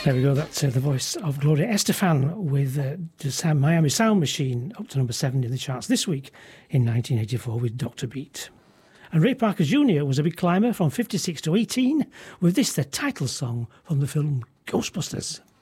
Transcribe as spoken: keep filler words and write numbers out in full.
There we go, that's uh, the voice of Gloria Estefan with uh, the Sam, Miami Sound Machine, up to number seven in the charts this week in nineteen eighty-four with Doctor Beat. And Ray Parker Junior was a big climber from fifty-six to eighteen with this, the title song from the film Ghostbusters.